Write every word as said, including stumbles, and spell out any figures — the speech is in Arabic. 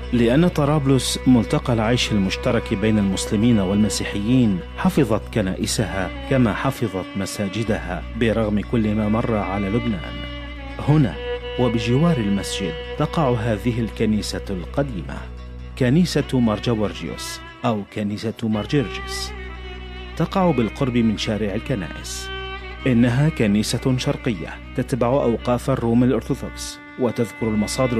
لأن طرابلس ملتقى العيش المشترك بين المسلمين والمسيحيين، حفظت كنائسها كما حفظت مساجدها برغم كل ما مر على لبنان. هنا وبجوار المسجد تقع هذه الكنيسة القديمة، كنيسة مار جورجيوس أو كنيسة مار جرجس، تقع بالقرب من شارع الكنائس. إنها كنيسة شرقية تتبع أوقاف الروم الأرثوذكس، وتذكر المصادر